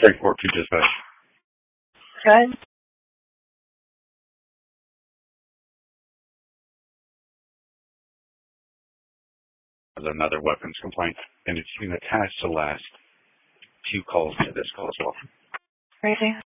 Frankport to dispatch. Good. Another weapons complaint, and it's been attached to the last 2 calls to this call as well. Crazy.